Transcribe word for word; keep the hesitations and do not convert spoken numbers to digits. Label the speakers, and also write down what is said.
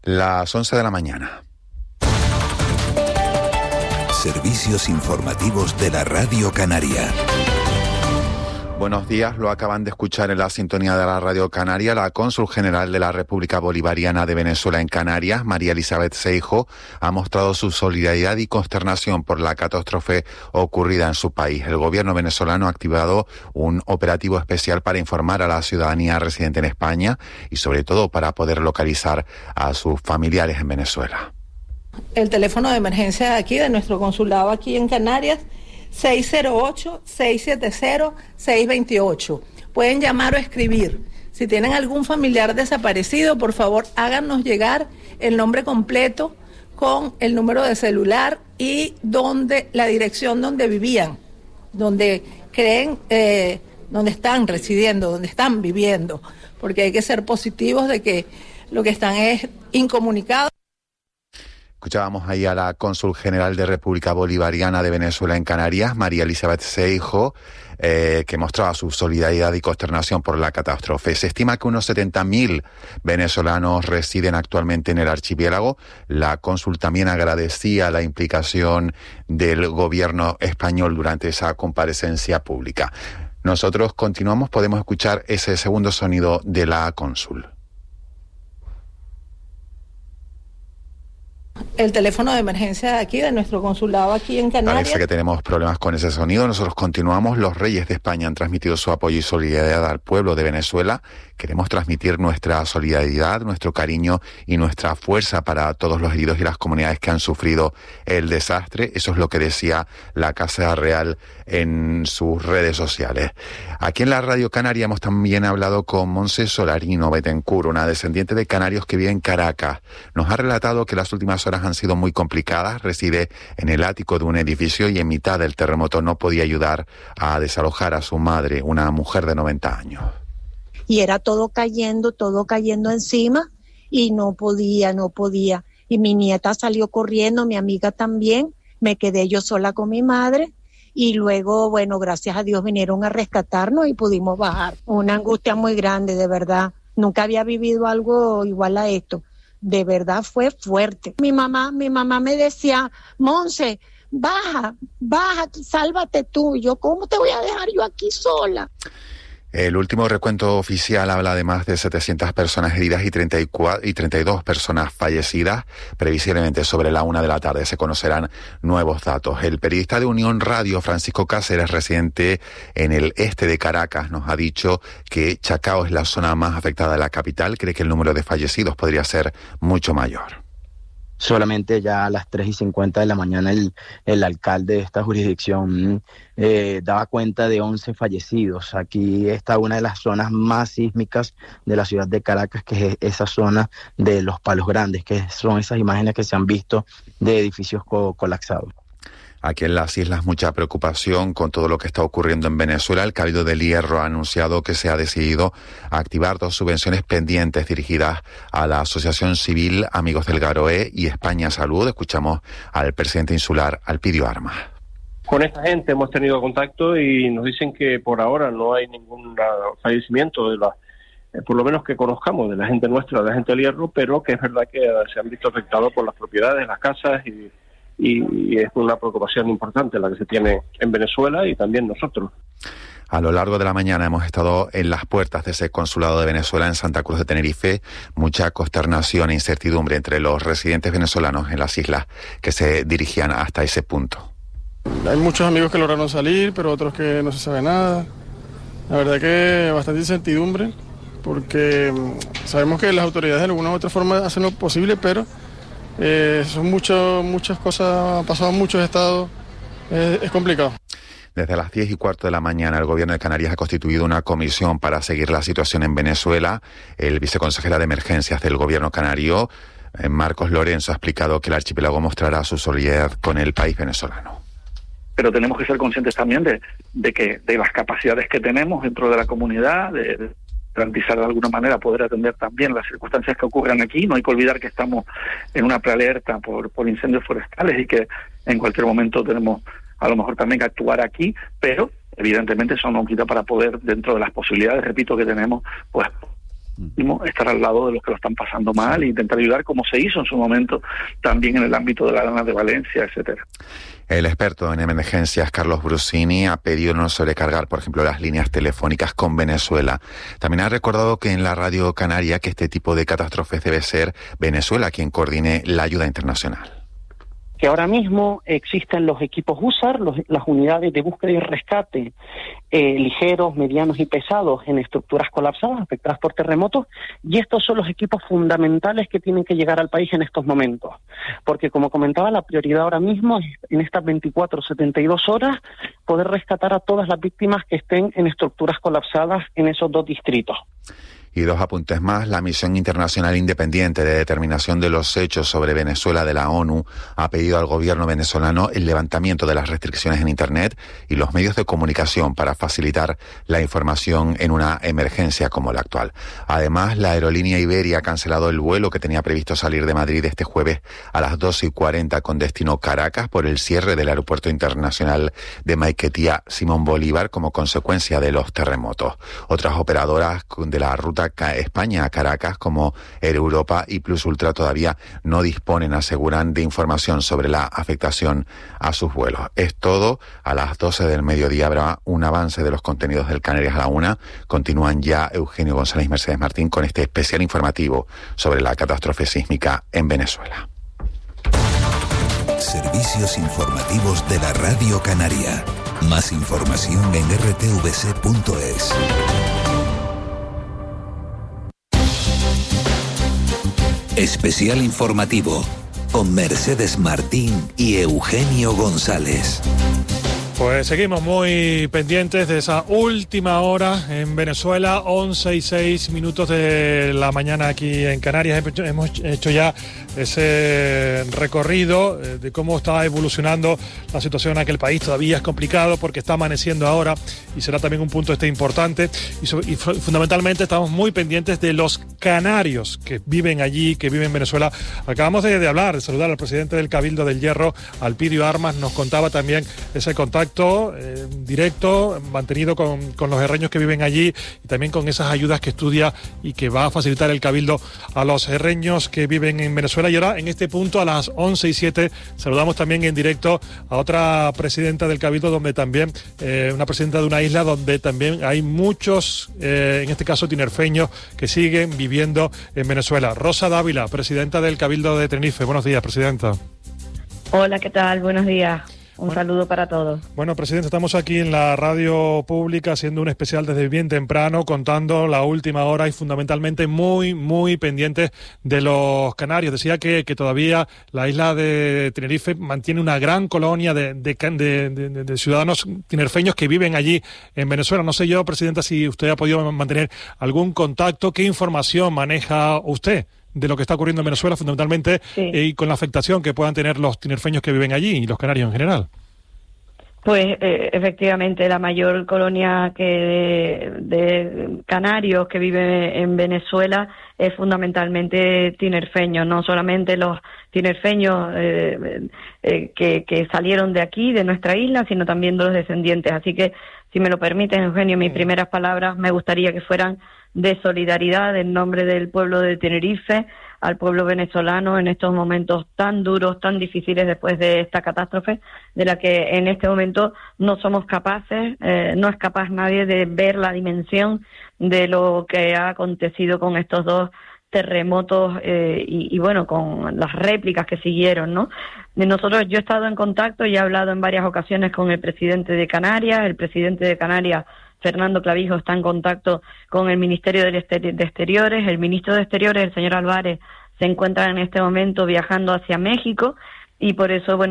Speaker 1: Las once de la mañana.
Speaker 2: Servicios informativos de la Radio Canaria.
Speaker 1: Buenos días, lo acaban de escuchar en la sintonía de la Radio Canaria. La cónsul general de la República Bolivariana de Venezuela en Canarias, María Elizabeth Seijo, ha mostrado su solidaridad y consternación por la catástrofe ocurrida en su país. El gobierno venezolano ha activado un operativo especial para informar a la ciudadanía residente en España y sobre todo para poder localizar a sus familiares en Venezuela.
Speaker 3: El teléfono de emergencia de aquí, de nuestro consulado aquí en Canarias, seis cero ocho, seis siete cero, seis dos ocho. Pueden llamar o escribir. Si tienen algún familiar desaparecido, por favor, háganos llegar el nombre completo con el número de celular y donde, la dirección donde vivían, donde creen, eh, donde están residiendo, donde están viviendo, porque hay que ser positivos de que lo que están es incomunicados.
Speaker 1: Escuchábamos ahí a la cónsul general de República Bolivariana de Venezuela en Canarias, María Elizabeth Seijo, eh, que mostraba su solidaridad y consternación por la catástrofe. Se estima que unos setenta mil venezolanos residen actualmente en el archipiélago. La cónsul también agradecía la implicación del gobierno español durante esa comparecencia pública. Nosotros continuamos, podemos escuchar ese segundo sonido de la cónsul.
Speaker 3: El teléfono de emergencia de aquí, de nuestro consulado aquí en Canarias.
Speaker 1: Parece que tenemos problemas con ese sonido. Nosotros continuamos. Los reyes de España han transmitido su apoyo y solidaridad al pueblo de Venezuela. Queremos transmitir nuestra solidaridad, nuestro cariño y nuestra fuerza para todos los heridos y las comunidades que han sufrido el desastre. Eso es lo que decía la Casa Real en sus redes sociales. Aquí en la Radio Canaria hemos también hablado con Montse Solarino Betancur, una descendiente de canarios que vive en Caracas. Nos ha relatado que las últimas horas han sido muy complicadas. Reside en el ático de un edificio y en mitad del terremoto no podía ayudar a desalojar a su madre, una mujer de noventa años.
Speaker 4: Y era todo cayendo, todo cayendo encima y no podía, no podía. Y mi nieta salió corriendo, mi amiga también, me quedé yo sola con mi madre y luego, bueno, gracias a Dios vinieron a rescatarnos y pudimos bajar. Una angustia muy grande, de verdad. Nunca había vivido algo igual a esto. De verdad fue fuerte. Mi mamá, mi mamá me decía, Monse, baja, baja, sálvate tú. Y yo, ¿cómo te voy a dejar yo aquí sola?
Speaker 1: El último recuento oficial habla de más de setecientas personas heridas y, treinta y, cuatro, y treinta y dos personas fallecidas. Previsiblemente sobre la una de la tarde se conocerán nuevos datos. El periodista de Unión Radio, Francisco Cáceres, residente en el este de Caracas, nos ha dicho que Chacao es la zona más afectada de la capital. Cree que el número de fallecidos podría ser mucho mayor.
Speaker 5: Solamente ya a las tres y cincuenta de la mañana el, el alcalde de esta jurisdicción eh, daba cuenta de once fallecidos. Aquí está una de las zonas más sísmicas de la ciudad de Caracas, que es esa zona de los Palos Grandes, que son esas imágenes que se han visto de edificios co- colapsados.
Speaker 1: Aquí en las islas mucha preocupación con todo lo que está ocurriendo en Venezuela. El Cabildo del Hierro ha anunciado que se ha decidido activar dos subvenciones pendientes dirigidas a la Asociación Civil Amigos del Garoé y España Salud. Escuchamos al presidente insular, Alpidio Armas.
Speaker 6: Con esta gente hemos tenido contacto y nos dicen que por ahora no hay ningún fallecimiento de la, eh, por lo menos que conozcamos, de la gente nuestra, de la gente del Hierro, pero que es verdad que se han visto afectados por las propiedades, las casas y y es una preocupación importante la que se tiene en Venezuela y también nosotros.
Speaker 1: A lo largo de la mañana hemos estado en las puertas de ese consulado de Venezuela en Santa Cruz de Tenerife. Mucha consternación e incertidumbre entre los residentes venezolanos en las islas que se dirigían hasta ese punto.
Speaker 7: Hay muchos amigos que lograron salir, pero otros que no se sabe nada. La verdad que bastante incertidumbre, porque sabemos que las autoridades de alguna u otra forma hacen lo posible, pero Eh, son mucho, muchas cosas, han pasado en muchos estados, eh, es complicado.
Speaker 1: Desde las diez y cuarto de la mañana el gobierno de Canarias ha constituido una comisión para seguir la situación en Venezuela. El viceconsejero de emergencias del gobierno canario, eh, Marcos Lorenzo, ha explicado que el archipiélago mostrará su solidaridad con el país venezolano.
Speaker 8: Pero tenemos que ser conscientes también de, de que de las capacidades que tenemos dentro de la comunidad, de, de garantizar de alguna manera poder atender también las circunstancias que ocurran aquí. No hay que olvidar que estamos en una prealerta por, por incendios forestales y que en cualquier momento tenemos a lo mejor también que actuar aquí, pero evidentemente eso no quita para poder, dentro de las posibilidades, repito, que tenemos, pues estar al lado de los que lo están pasando mal e intentar ayudar, como se hizo en su momento también en el ámbito de la Lana de Valencia, etcétera.
Speaker 1: El experto en emergencias, Carlos Brusini, ha pedido no sobrecargar, por ejemplo, las líneas telefónicas con Venezuela. También ha recordado que en la radio canaria que este tipo de catástrofes debe ser Venezuela quien coordine la ayuda internacional.
Speaker 9: Que ahora mismo existen los equipos U S A R, los, las unidades de búsqueda y rescate eh, ligeros, medianos y pesados en estructuras colapsadas afectadas por terremotos, y estos son los equipos fundamentales que tienen que llegar al país en estos momentos, porque como comentaba, la prioridad ahora mismo es en estas veinticuatro, setenta y dos horas poder rescatar a todas las víctimas que estén en estructuras colapsadas en esos dos distritos.
Speaker 1: Y dos apuntes más. La Misión Internacional Independiente de Determinación de los Hechos sobre Venezuela de la ONU ha pedido al gobierno venezolano el levantamiento de las restricciones en Internet y los medios de comunicación para facilitar la información en una emergencia como la actual. Además, la aerolínea Iberia ha cancelado el vuelo que tenía previsto salir de Madrid este jueves a las doce y cuarenta con destino Caracas por el cierre del aeropuerto internacional de Maiquetía Simón Bolívar como consecuencia de los terremotos. Otras operadoras de la ruta España a Caracas como Air Europa y Plus Ultra todavía no disponen, aseguran, de información sobre la afectación a sus vuelos. Es todo. A las doce del mediodía habrá un avance de los contenidos del Canarias a la una. Continúan ya Eugenio González y Mercedes Martín con este especial informativo sobre la catástrofe sísmica en Venezuela.
Speaker 2: Servicios informativos de la Radio Canaria. Más información en r t v c punto es. Especial informativo con Mercedes Martín y Eugenio González.
Speaker 10: Pues seguimos muy pendientes de esa última hora en Venezuela, once y seis minutos de la mañana aquí en Canarias. Hemos hecho ya ese recorrido de cómo está evolucionando la situación en aquel país. Todavía es complicado porque está amaneciendo ahora y será también un punto este importante. Y, sobre, y fundamentalmente estamos muy pendientes de los canarios que viven allí, que viven en Venezuela. Acabamos de, de hablar, de saludar al presidente del Cabildo del Hierro, Alpidio Armas. Nos contaba también ese contacto Eh, directo, mantenido con, con los herreños que viven allí y también con esas ayudas que estudia y que va a facilitar el Cabildo a los herreños que viven en Venezuela. Y ahora, en este punto, a las once y siete, saludamos también en directo a otra presidenta del Cabildo, donde también, eh, una presidenta de una isla donde también hay muchos, eh, en este caso tinerfeños, que siguen viviendo en Venezuela. Rosa Dávila, presidenta del Cabildo de Tenerife. Buenos días, presidenta.
Speaker 11: Hola, ¿qué tal? Buenos días. Un bueno, saludo para todos.
Speaker 10: Bueno, presidente, estamos aquí en la radio pública haciendo un especial desde bien temprano, contando la última hora y fundamentalmente muy, muy pendientes de los canarios. Decía que, que todavía la isla de Tenerife mantiene una gran colonia de, de, de, de, de ciudadanos tinerfeños que viven allí en Venezuela. No sé yo, presidenta, si usted ha podido mantener algún contacto. ¿Qué información maneja usted de lo que está ocurriendo en Venezuela, fundamentalmente, sí, eh, y con la afectación que puedan tener los tinerfeños que viven allí y los canarios en general?
Speaker 11: Pues eh, efectivamente la mayor colonia que de, de canarios que vive en Venezuela es fundamentalmente tinerfeños, no solamente los tinerfeños eh, eh, que, que salieron de aquí, de nuestra isla, sino también los descendientes. Así que, si me lo permiten, Eugenio, mis primeras palabras me gustaría que fueran de solidaridad en nombre del pueblo de Tenerife al pueblo venezolano en estos momentos tan duros, tan difíciles después de esta catástrofe, de la que en este momento no somos capaces, eh, no es capaz nadie de ver la dimensión de lo que ha acontecido con estos dos terremotos eh, y, y bueno, con las réplicas que siguieron, ¿no? Nosotros, yo he estado en contacto y he hablado en varias ocasiones con el presidente de Canarias. El presidente de Canarias, Fernando Clavijo, está en contacto con el Ministerio de Exteriores. El ministro de Exteriores, el señor Álvarez, se encuentra en este momento viajando hacia México y por eso, bueno,